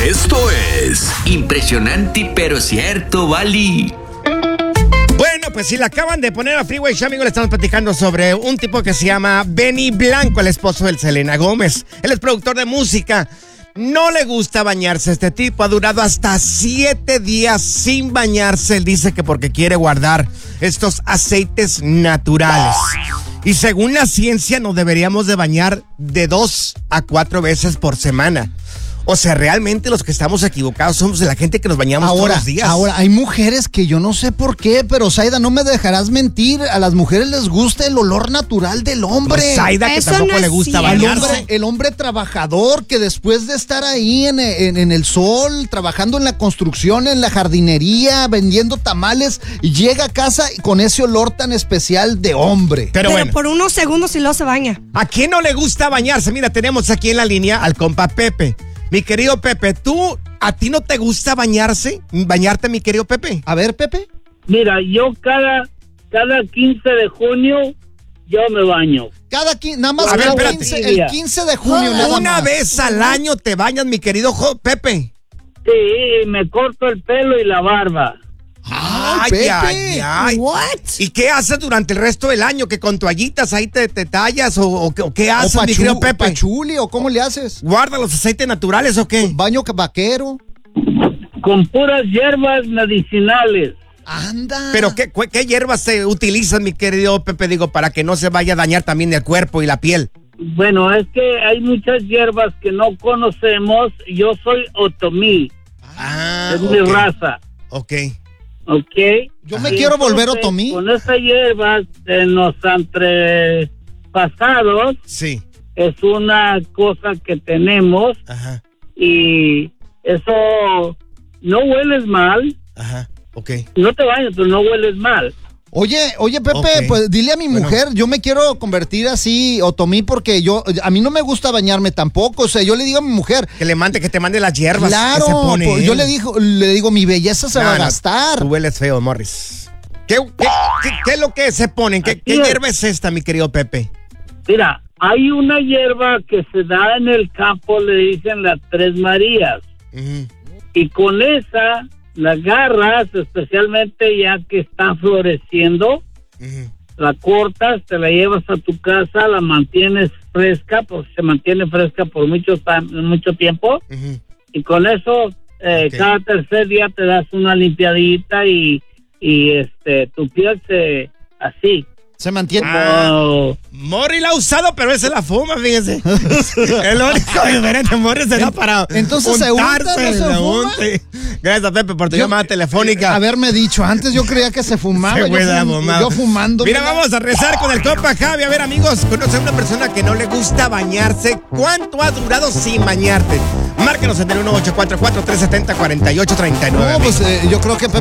Esto es impresionante pero cierto, Bali. Bueno, pues si le acaban de poner a Freeway Show, amigo, le estamos platicando sobre un tipo que se llama Benny Blanco, el esposo de Selena Gómez. Él es productor de música. No le gusta bañarse. Este tipo ha durado hasta 7 días sin bañarse. Él dice que porque quiere guardar estos aceites naturales. Y según la ciencia nos deberíamos de bañar de 2 a 4 veces por semana. O sea, realmente los que estamos equivocados somos de la gente que nos bañamos todos los días. Ahora, hay mujeres que yo no sé por qué, pero Zaida, no me dejarás mentir, a las mujeres les gusta el olor natural del hombre. Pues Zaida, que eso tampoco no le es gusta cierto. bañarse. El hombre trabajador que después de estar ahí en el sol, trabajando en la construcción, en la jardinería, vendiendo tamales, llega a casa con ese olor tan especial de hombre. Pero bueno, por unos segundos y luego se baña. ¿a quién no le gusta bañarse? Mira, tenemos aquí en la línea al compa Pepe. Mi querido Pepe, ¿a ti no te gusta bañarte, mi querido Pepe? A ver, Pepe. Mira, yo cada 15 de junio yo me baño. Nada más A ver, el espérate. 15, el 15 de junio. nada Una más. vez al año te bañas, mi querido Pepe. Sí, me corto el pelo y la barba. Ay, Pepe. ay, ay. What? ¿Y qué haces durante el resto del año? ¿Que con toallitas ahí te tallas? ¿O qué haces, mi querido Pepe? Pachuli, ¿o cómo le haces? ¿Guarda los aceites naturales o qué? ¿Baño vaquero? Con puras hierbas medicinales. Anda. ¿Pero qué hierbas se utilizan, mi querido Pepe? Digo, para que no se vaya a dañar también el cuerpo y la piel. Bueno, es que hay muchas hierbas que no conocemos. Yo soy otomí, es mi raza. Ok. ¿Ok? Yo me quiero volver otomí. Con esas hierbas de los antepasados Sí. es una cosa que tenemos Ajá. y eso no hueles mal, Ajá. Ok. no te bañas, pero no hueles mal. Oye, Pepe, Ok. pues dile a mi mujer, yo me quiero convertir así, otomí, porque a mí no me gusta bañarme tampoco. O sea, yo le digo a mi mujer, Que te mande las hierbas. claro, que se pone pues, él. yo le digo, mi belleza se va a gastar. Tú hueles feo, Morris. ¿Qué es lo que se ponen? ¿Qué Así es. hierba es esta, mi querido Pepe? Mira, hay una hierba que se da en el campo, le dicen las Tres Marías, Ujú. y con esa la agarras, especialmente ya que está floreciendo, Ujú. la cortas, te la llevas a tu casa, la mantienes fresca, pues se mantiene fresca por mucho tiempo, Ujú. y con eso cada tercer día te das una limpiadita y tu piel así. Se mantiene. Morris la ha usado, pero ese la fuma, fíjese. El único diferente, Morris se da para Entonces, ¿se unta, no se se fuma? unte. Gracias, Pepe, por tu llamada telefónica. Haberme dicho, antes yo creía que se fumaba. Se huele a fumado. Yo fumando. Mira, vamos a rezar con el compa Javi. A ver, amigos, conoce a una persona que no le gusta bañarse. ¿Cuánto has durado sin bañarte? Márquenos en el 1844-370-4839. No, pues yo creo que Pepe